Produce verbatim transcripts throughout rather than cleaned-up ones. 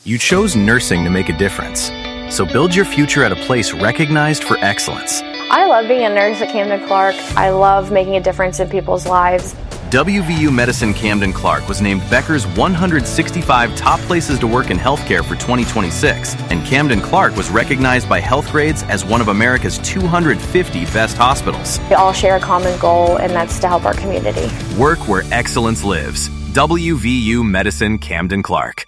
You chose nursing to make a difference. So build your future at a place recognized for excellence. I love being a nurse at Camden Clark. I love making a difference in people's lives. W V U Medicine Camden Clark was named Becker's one hundred sixty-five top places to work in healthcare for twenty twenty-six, and Camden Clark was recognized by Healthgrades as one of America's two hundred fifty best hospitals. We all share a common goal, and that's to help our community. Work where excellence lives. W V U Medicine Camden Clark.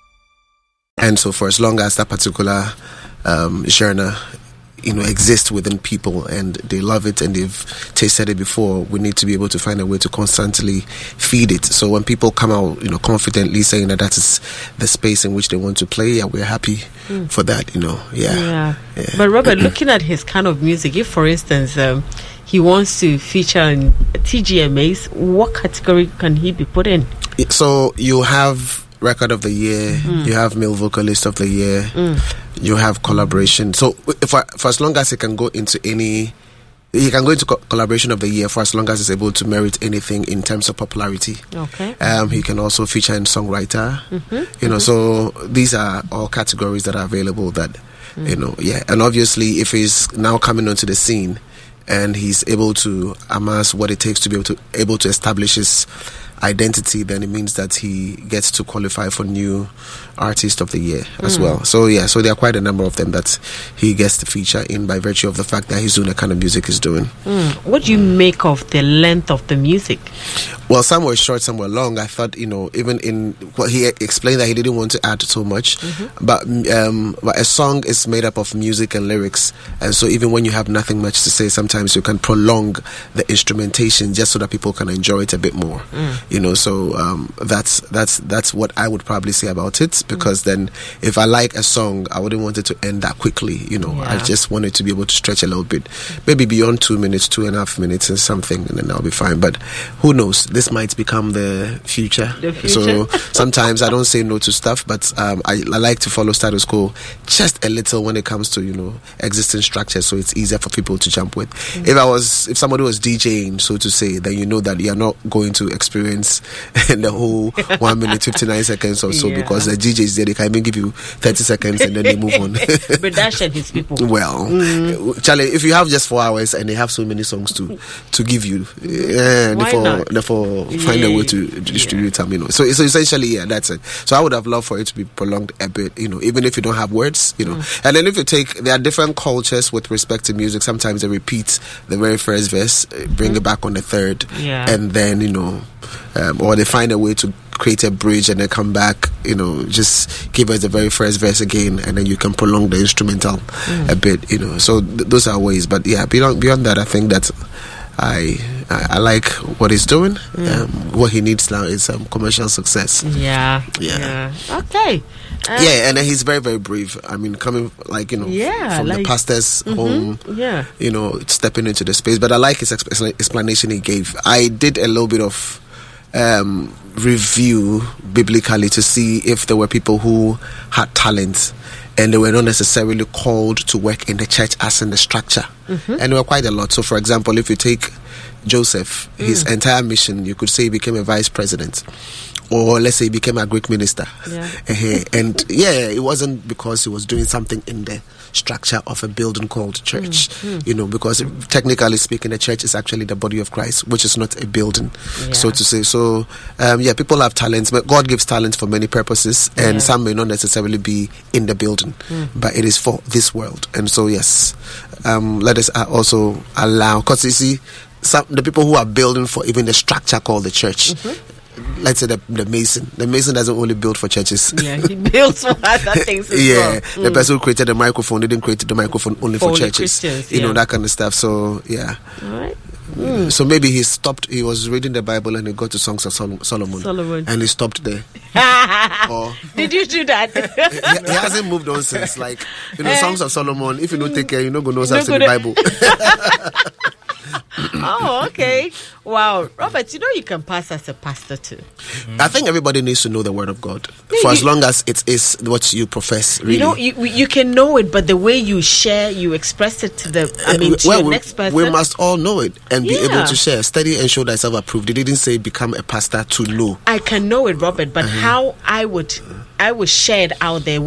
And so for as long as that particular um, genre, you know, exists within people and they love it and they've tasted it before, we need to be able to find a way to constantly feed it. So when people come out, you know, confidently saying that that is the space in which they want to play, yeah, we're happy mm. for that, you know, yeah. yeah. yeah. But Robert, looking at his kind of music, if for instance, um, he wants to feature in T G M As, what category can he be put in? So you have Record of the Year, mm. you have Male Vocalist of the Year, mm. you have collaboration. So for, for as long as he can go into any, he can go into co- collaboration of the year for as long as he's able to merit anything in terms of popularity. Okay. Um, he can also feature in songwriter. Mm-hmm. You know, mm-hmm. so these are all categories that are available that, mm. you know, yeah. And obviously if he's now coming onto the scene and he's able to amass what it takes to be able to able to establish his identity, then it means that he gets to qualify for new artist of the year as mm. well. So yeah, so there are quite a number of them that he gets to feature in by virtue of the fact that he's doing the kind of music he's doing. Mm. What do you make of the length of the music? Well, some were short, some were long. I thought, you know, even in well, he explained that he didn't want to add so much, mm-hmm. but um, but a song is made up of music and lyrics, and so even when you have nothing much to say, sometimes you can prolong the instrumentation just so that people can enjoy it a bit more. Mm. You know, so um, that's that's that's what I would probably say about it, because mm. then if I like a song, I wouldn't want it to end that quickly. You know, yeah. I just want it to be able to stretch a little bit, maybe beyond two minutes, two and a half minutes and something, and then I'll be fine. But who knows? This might become the future. The future. So sometimes I don't say no to stuff, but um, I, I like to follow status quo just a little when it comes to, you know, existing structures, so it's easier for people to jump with. Mm. If I was, if somebody was DJing, so to say, then you know that you're not going to experience the whole one minute fifty-nine seconds or so, yeah. because the D J is there, they can even give you thirty seconds and then they move on. But Dash and his people. Well, mm. Charlie, if you have just four hours and they have so many songs to to give you, uh, therefore, therefore find yeah. a way to distribute them, you know. So, so essentially, yeah, that's it. So I would have loved for it to be prolonged a bit, you know, even if you don't have words, you know. Mm. And then if you take, there are different cultures with respect to music. Sometimes they repeat the very first verse, bring mm. it back on the third, yeah. and then, you know, um, or they find a way to create a bridge and then come back, you know, just give us the very first verse again, and then you can prolong the instrumental mm. a bit, you know. So th- those are ways. But yeah, beyond beyond that, I think that I I, I like what he's doing. Mm. Um, what he needs now is um, commercial success. Yeah, yeah, yeah. Okay. Um, yeah, and then he's very, very brave. I mean, coming like you know yeah, from like, the pastor's mm-hmm, home, yeah, you know, stepping into the space. But I like his exp- explanation he gave. I did a little bit of um, review biblically to see if there were people who had talent and they were not necessarily called to work in the church as in the structure. Mm-hmm. And there were quite a lot. So, for example, if you take Joseph, mm. his entire mission, you could say he became a vice president. Or let's say he became a Greek minister. Yeah. And yeah, it wasn't because he was doing something in the structure of a building called church. Mm, mm. You know, because technically speaking, the church is actually the body of Christ, which is not a building, yeah. so to say. So, um, yeah, people have talents, but God gives talents for many purposes, and yeah. some may not necessarily be in the building, mm. but it is for this world. And so, yes, um, let us also allow, because you see, some the people who are building for even the structure called the church. Mm-hmm. Let's say the, the mason. The mason doesn't only build for churches. Yeah, he builds for other things as yeah, well. Mm. The person who created the microphone didn't create the microphone only for, for churches. Christians, you yeah. know, that kind of stuff. So, yeah. All right. Mm. So maybe he stopped, he was reading the Bible and he got to Songs of Sol- Solomon. Solomon. And he stopped there. or, Did you do that? he, he hasn't moved on since. Like, you know, Songs of Solomon, if you don't take care, you're not going to know what's in the Bible. Oh, okay. Wow. Robert, you know you can pass as a pastor too. Mm. I think everybody needs to know the word of God. Yeah, for you, as long as it is what you profess, really. You know, you, you can know it, but the way you share, you express it to the, I mean, to well, the we, next person. We must all know it and be yeah. able to share. Study and show thyself approved. They didn't say become a pastor to know. I can know it, Robert, but uh-huh. how I would, I would share it out there